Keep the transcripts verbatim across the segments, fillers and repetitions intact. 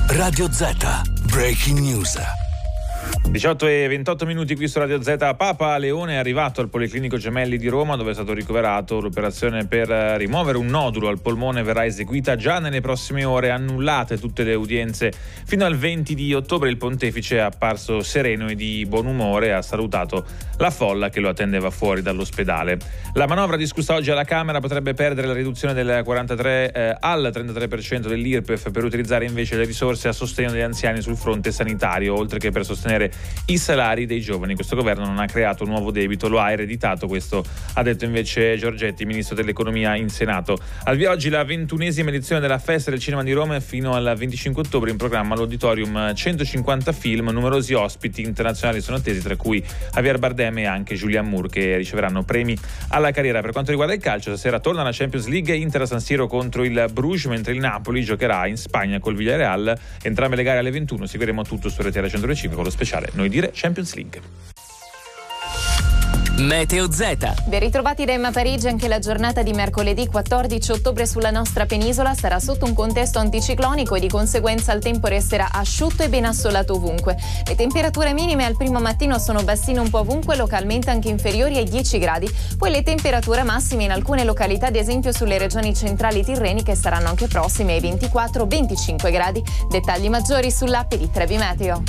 Radio Z, Breaking News. diciotto e ventotto minuti qui su Radio Z. Papa Leone è arrivato al Policlinico Gemelli di Roma, dove è stato ricoverato. L'operazione per rimuovere un nodulo al polmone verrà eseguita già nelle prossime ore. Annullate tutte le udienze fino al venti di ottobre. Il pontefice è apparso sereno e di buon umore e ha salutato la folla che lo attendeva fuori dall'ospedale. La manovra discussa oggi alla Camera potrebbe perdere la riduzione del quarantatré eh, al trentatré per cento dell'I R P E F per utilizzare invece le risorse a sostegno degli anziani sul fronte sanitario, oltre che per sostenere i salari dei giovani. Questo governo non ha creato un nuovo debito, lo ha ereditato. Questo ha detto invece Giorgetti, ministro dell'economia in Senato. Al via oggi la ventunesima edizione della Festa del Cinema di Roma. Fino al venticinque ottobre in programma all'Auditorium centocinquanta film. Numerosi ospiti internazionali sono attesi, tra cui Javier Bardem e anche Julianne Moore, che riceveranno premi alla carriera. Per quanto riguarda il calcio, stasera torna la Champions League, Inter a San Siro contro il Bruges, mentre il Napoli giocherà in Spagna col Villarreal. Entrambe le gare alle ventuno. Seguiremo tutto su R T L centodue con lo speciale Noi dire Champions League. Meteo Z. Ben ritrovati da Emma Parigi. Anche la giornata di mercoledì quattordici ottobre sulla nostra penisola sarà sotto un contesto anticiclonico e di conseguenza il tempo resterà asciutto e ben assolato ovunque. Le temperature minime al primo mattino sono bassine un po' ovunque, localmente anche inferiori ai dieci gradi. Poi le temperature massime in alcune località, ad esempio sulle regioni centrali tirreniche, saranno anche prossime ai ventiquattro venticinque gradi. Dettagli maggiori sull'app di Trebi Meteo.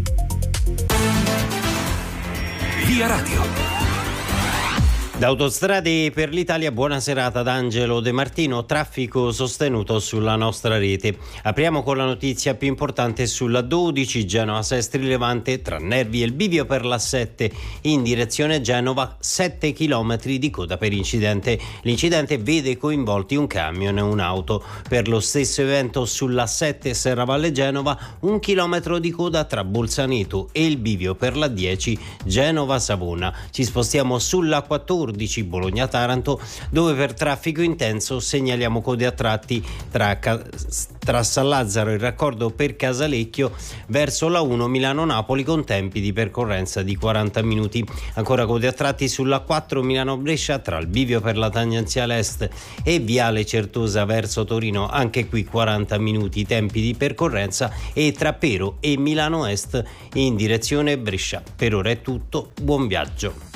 Via Radio. Da Autostrade per l'Italia, buona serata da Angelo De Martino. Traffico sostenuto sulla nostra rete. Apriamo con la notizia più importante sulla dodici Genova-Sestri Levante, tra Nervi e il bivio per l'A sette in direzione Genova, sette chilometri di coda per incidente. L'incidente vede coinvolti un camion e un'auto. Per lo stesso evento sull'A sette Serravalle Genova, un chilometro di coda tra Bolzaneto e il bivio per l'A dieci Genova-Savona. Ci spostiamo sulla quattordici Bologna-Taranto, dove per traffico intenso segnaliamo code a tratti tra, tra San Lazzaro e il raccordo per Casalecchio verso la uno Milano-Napoli con tempi di percorrenza di quaranta minuti. Ancora code a tratti sulla quattro Milano-Brescia tra il bivio per la tangenziale est e Viale Certosa verso Torino, anche qui quaranta minuti tempi di percorrenza, e tra Pero e Milano Est in direzione Brescia. Per ora è tutto, buon viaggio.